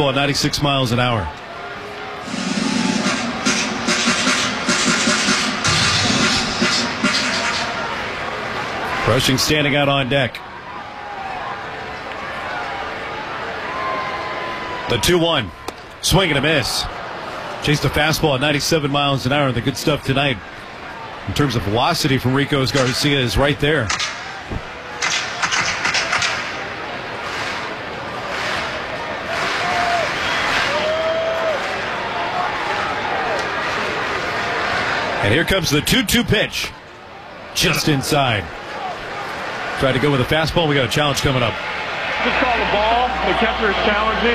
fastball at 96 miles an hour. Rushing standing out on deck. The 2-1. Swing and a miss. Chased a fastball at 97 miles an hour. The good stuff tonight in terms of velocity from Rico Garcia is right there. And here comes the 2-2 pitch. Just inside. Tried to go with a fastball. We got a challenge coming up. Just call the ball. The catcher is challenging.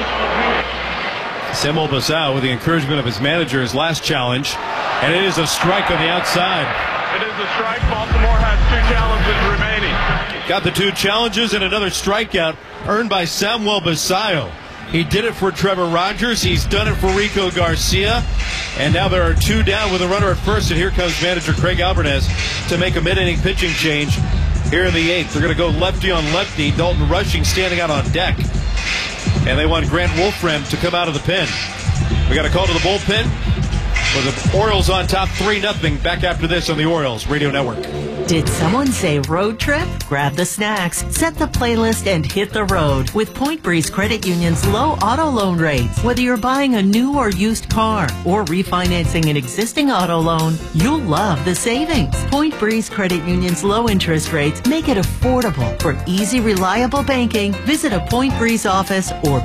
Samuel Basao with the encouragement of his manager, his last challenge. And it is a strike on the outside. It is a strike. Baltimore has 2 challenges remaining. Got the 2 challenges and another strikeout earned by Samuel Basao. He did it for Trevor Rogers. He's done it for Rico Garcia. And now there are 2 down with a runner at first. And here comes manager Craig Alvarez to make a mid-inning pitching change here in the 8th. They're going to go lefty on lefty. Dalton Rushing standing out on deck. And they want Grant Wolfram to come out of the pen. We got a call to the bullpen with the Orioles on top 3-0. Back after this on the Orioles Radio Network. Did someone say road trip? Grab the snacks, set the playlist, and hit the road with Point Breeze Credit Union's low auto loan rates. Whether you're buying a new or used car or refinancing an existing auto loan, you'll love the savings. Point Breeze Credit Union's low interest rates make it affordable. For easy, reliable banking, visit a Point Breeze office or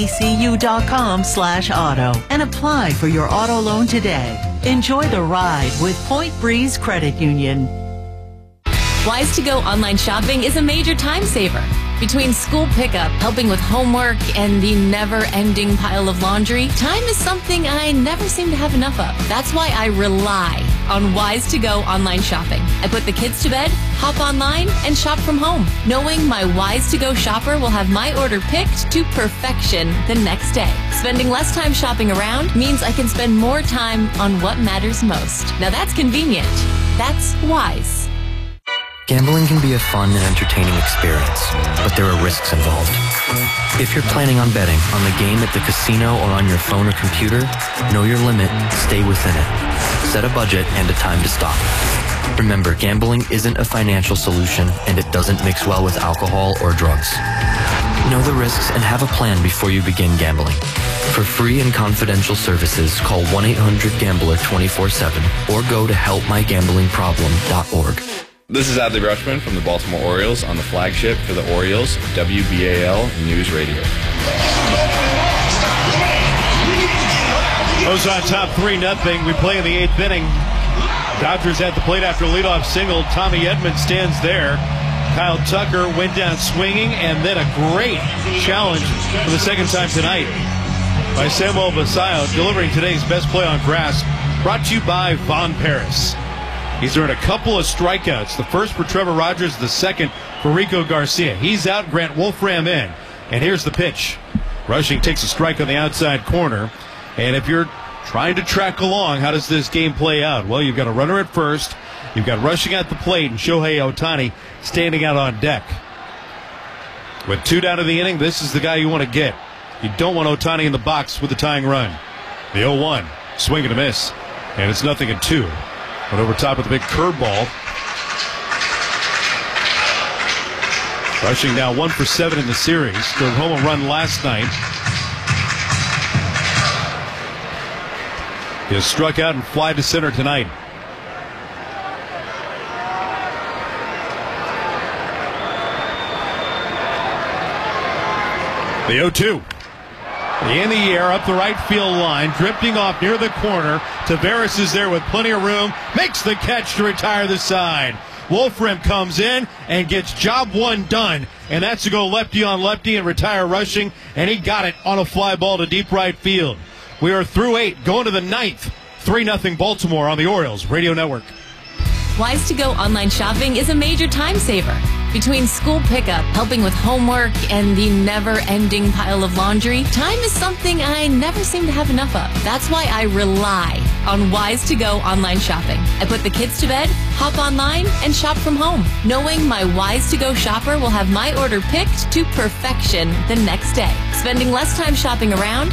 pbcu.com/auto and apply for your auto loan today. Enjoy the ride with Point Breeze Credit Union. Wise to Go online shopping is a major time saver. Between school pickup, helping with homework, and the never-ending pile of laundry, time is something I never seem to have enough of. That's why I rely on Wise to Go online shopping. I put the kids to bed, hop online, and shop from home, knowing my Wise to Go shopper will have my order picked to perfection the next day. Spending less time shopping around means I can spend more time on what matters most. Now that's convenient. That's Wise. Gambling can be a fun and entertaining experience, but there are risks involved. If you're planning on betting on the game at the casino or on your phone or computer, know your limit, stay within it. Set a budget and a time to stop. Remember, gambling isn't a financial solution, and it doesn't mix well with alcohol or drugs. Know the risks and have a plan before you begin gambling. For free and confidential services, call 1-800-GAMBLER 24/7 or go to helpmygamblingproblem.org. This is Adley Rutschman from the Baltimore Orioles on the flagship for the Orioles, WBAL News Radio. Goes on top 3-0. We play in the 8th inning. Dodgers at the plate after a leadoff single. Tommy Edman stands there. Kyle Tucker went down swinging, and then a great challenge for the second time tonight by Samuel Basao, delivering today's best play on grass. Brought to you by Von Paris. He's earned a couple of strikeouts. The first for Trevor Rogers, the second for Rico Garcia. He's out, Grant Wolfram in. And here's the pitch. Rushing takes a strike on the outside corner. And if you're trying to track along, how does this game play out? Well, you've got a runner at first. You've got Rushing at the plate and Shohei Ohtani standing out on deck. With 2 down in the inning, this is the guy you want to get. You don't want Ohtani in the box with the tying run. The 0-1. Swing and a miss. And it's 0-2. But over top with a big curveball. Rushing now 1 for 7 in the series. Drove home a run last night. He has struck out and fly to center tonight. The 0-2. In the air, up the right field line, drifting off near the corner. Taveras is there with plenty of room, makes the catch to retire the side. Wolfram comes in and gets job 1 done, and that's to go lefty on lefty and retire Rushing, and he got it on a fly ball to deep right field. We are through 8, going to the 9th. 3-0 Baltimore on the Orioles Radio Network. Wise to Go online shopping is a major time saver. Between school pickup, helping with homework, and the never-ending pile of laundry, time is something I never seem to have enough of. That's why I rely on Wise to Go online shopping. I put the kids to bed, hop online, and shop from home, knowing my Wise to Go shopper will have my order picked to perfection the next day. Spending less time shopping around